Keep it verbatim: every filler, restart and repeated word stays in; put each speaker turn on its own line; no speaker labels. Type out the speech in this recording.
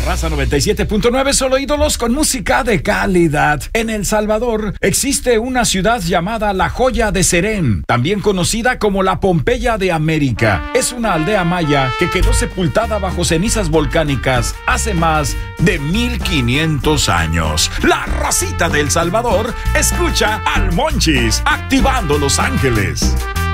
Raza noventa y siete punto nueve, solo ídolos con música de calidad. En El Salvador existe una ciudad llamada La Joya de Serén, también conocida como la Pompeya de América. Es una aldea maya que quedó sepultada bajo cenizas volcánicas hace más de mil quinientos años. La racita de El Salvador escucha al Monchis, activando Los Ángeles.